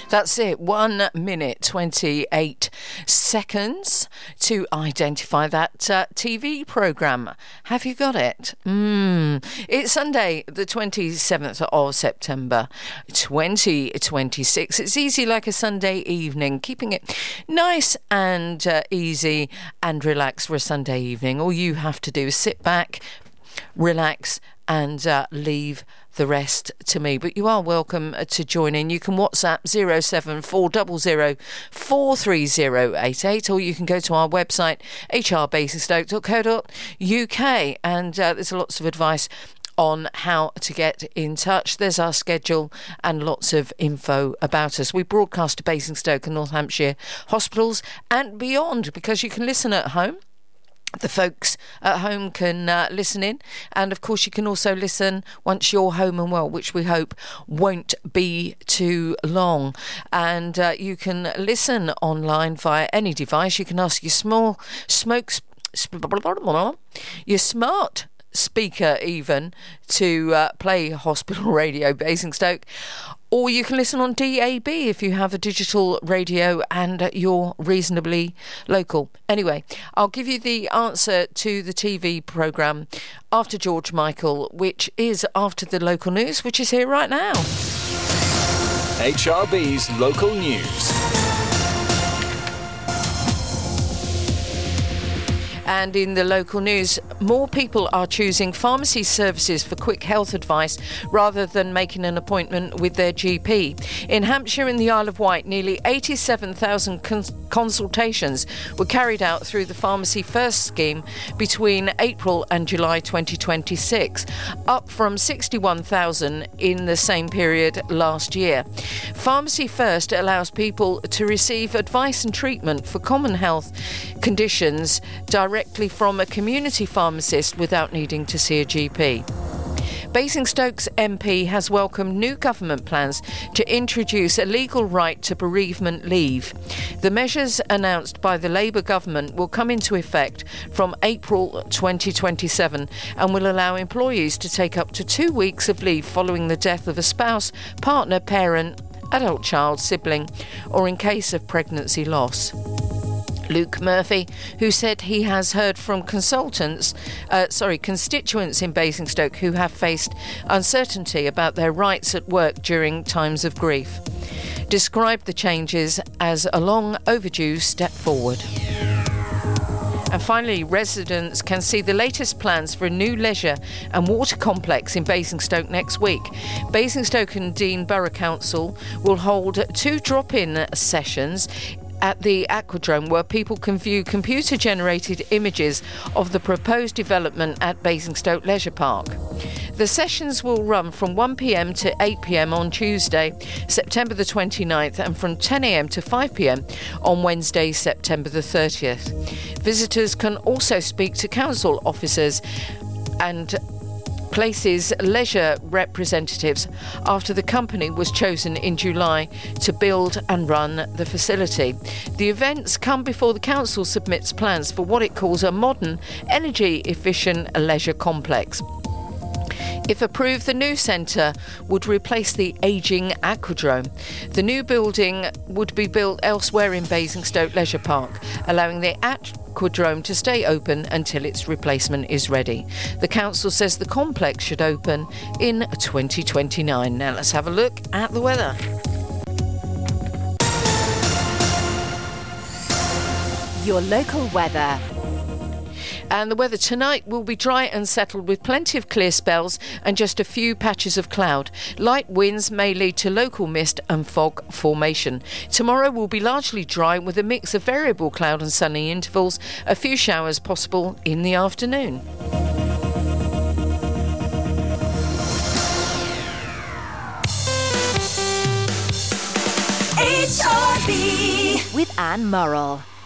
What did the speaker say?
That's it. 1 minute, 28 seconds to identify that TV programme. Have you got it? It's Sunday, the 27th of September, 2026. It's easy like a Sunday evening, keeping it nice and easy and relaxed for a Sunday evening. All you have to do is sit back, relax, and leave the rest to me. But you are welcome to join in. You can WhatsApp 07400 or you can go to our website hrbasingstoke.co.uk, and there's lots of advice on how to get in touch. There's our schedule and lots of info about us. We broadcast to Basingstoke and North Hampshire hospitals and beyond, because you can listen at home. The folks at home can listen in, and of course you can also listen once you're home and well, which we hope won't be too long. And you can listen online via any device. You can ask your smart speaker even to play Hospital Radio Basingstoke, or you can listen on DAB if you have a digital radio and you're reasonably local. Anyway, I'll give you the answer to the TV programme after George Michael, which is after the local news, which is here right now. HRB's local news. And in the local news, more people are choosing pharmacy services for quick health advice rather than making an appointment with their GP. In Hampshire and the Isle of Wight, nearly 87,000 consultations were carried out through the Pharmacy First scheme between April and July 2026, up from 61,000 in the same period last year. Pharmacy First allows people to receive advice and treatment for common health conditions directly from a community pharmacist without needing to see a GP. Basingstoke's MP has welcomed new government plans to introduce a legal right to bereavement leave. The measures announced by the Labour government will come into effect from April 2027 and will allow employees to take up to 2 weeks of leave following the death of a spouse, partner, parent, adult child, sibling, or in case of pregnancy loss. Luke Murphy, who said he has heard from constituents in Basingstoke who have faced uncertainty about their rights at work during times of grief, described the changes as a long overdue step forward. And finally, residents can see the latest plans for a new leisure and water complex in Basingstoke next week. Basingstoke and Dean Borough Council will hold 2 drop-in sessions at the Aquadrome, where people can view computer-generated images of the proposed development at Basingstoke Leisure Park. The sessions will run from 1 p.m. to 8 p.m. on Tuesday, September the 29th, and from 10 a.m. to 5 p.m. on Wednesday, September the 30th. Visitors can also speak to council officers and Places leisure representatives after the company was chosen in July to build and run the facility. The events come before the council submits plans for what it calls a modern, energy-efficient leisure complex. If approved, the new centre would replace the ageing Aquadrome. The new building would be built elsewhere in Basingstoke Leisure Park, allowing the Aquadrome to stay open until its replacement is ready. The council says the complex should open in 2029. Now let's have a look at the weather. Your local weather. And the weather tonight will be dry and settled with plenty of clear spells and just a few patches of cloud. Light winds may lead to local mist and fog formation. Tomorrow will be largely dry with a mix of variable cloud and sunny intervals, a few showers possible in the afternoon. HRB with Anne Murrell.